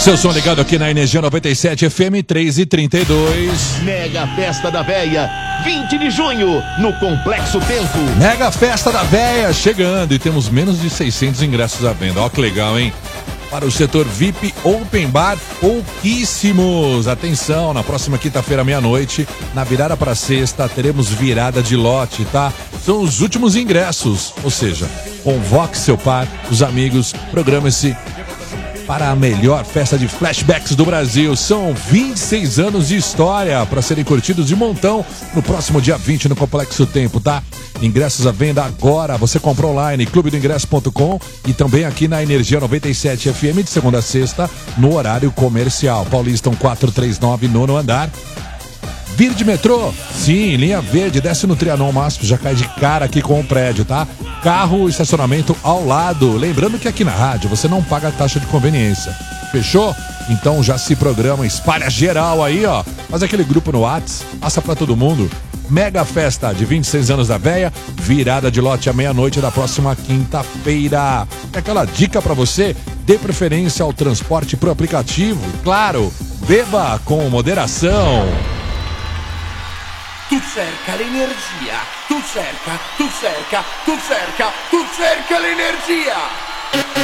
Seu som ligado aqui na Energia 97 FM 3h32. Mega Festa da Véia, 20 de junho, no Complexo Tempo. Mega Festa da Véia chegando e temos menos de 600 ingressos à venda. Ó que legal, hein? Para o setor VIP Open Bar, pouquíssimos. Atenção, na próxima quinta-feira, meia-noite, na virada para sexta, teremos virada de lote, tá? São os últimos ingressos, ou seja, convoque seu par, os amigos, programe-se para a melhor festa de flashbacks do Brasil. São 26 anos de história para serem curtidos de montão no próximo dia 20 no Complexo Tempo, tá? Ingressos à venda agora. Você compra online, clubedoingresso.com e também aqui na Energia 97 FM de segunda a sexta no horário comercial. Paulista 1439, nono andar. Vir de metrô? Sim, linha verde, desce no Trianon Máximo, já cai de cara aqui com o prédio, tá? Carro, estacionamento ao lado. Lembrando que aqui na rádio você não paga a taxa de conveniência. Fechou? Então já se programa, espalha geral aí, ó. Faz aquele grupo no WhatsApp, passa pra todo mundo. Mega festa de 26 anos da véia, virada de lote à meia-noite da próxima quinta-feira. É aquela dica pra você, dê preferência ao transporte pro aplicativo. Claro, beba com moderação. Tu cerca l'energia, tu cerca l'energia.